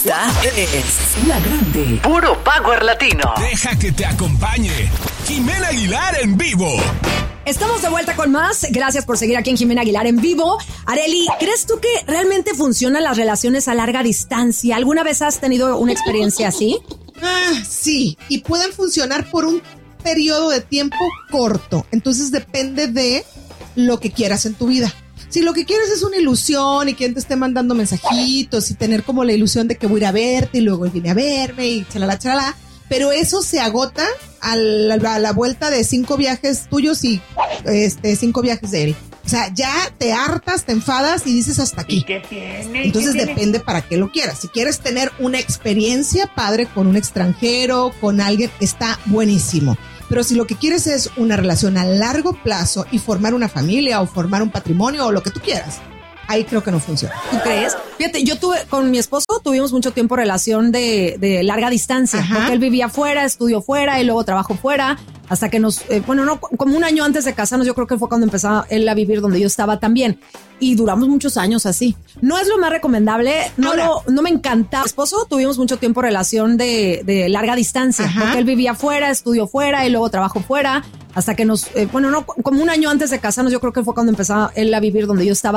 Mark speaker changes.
Speaker 1: Esta es La Grande. Puro Power Latino.
Speaker 2: Deja que te acompañe Jimena Aguilar en vivo.
Speaker 3: Estamos de vuelta con más. Gracias por seguir aquí en Jimena Aguilar en vivo. Arely, ¿crees tú que realmente funcionan las relaciones a larga distancia? ¿Alguna vez has tenido una experiencia así?
Speaker 4: Sí, y pueden funcionar por un periodo de tiempo corto. Entonces depende de lo que quieras en tu vida. Si lo que quieres es una ilusión y quien te esté mandando mensajitos y tener como la ilusión de que voy a ir a verte y luego él viene a verme y chalala, pero eso se agota a la vuelta de 5 viajes tuyos y 5 viajes de él. O sea, ya te hartas, te enfadas y dices hasta aquí.
Speaker 5: ¿Y qué tiene?
Speaker 4: Entonces depende para qué lo quieras. Si quieres tener una experiencia padre con un extranjero, con alguien, está buenísimo. Pero si lo que quieres es una relación a largo plazo y formar una familia o formar un patrimonio o lo que tú quieras, ahí creo que no funciona.
Speaker 3: ¿Tú crees? Fíjate, yo con mi esposo tuvimos mucho tiempo relación de larga distancia. Ajá. Porque él vivía fuera, estudió fuera y luego trabajó fuera. Hasta que como un año antes de casarnos, yo creo que fue cuando empezaba él a vivir donde yo estaba también. Y duramos muchos años así. No es lo más recomendable, no me encanta. Mi esposo tuvimos mucho tiempo relación de larga distancia. Ajá. Porque él vivía fuera, estudió fuera y luego trabajó fuera. Hasta que como un año antes de casarnos, yo creo que fue cuando empezaba él a vivir donde yo estaba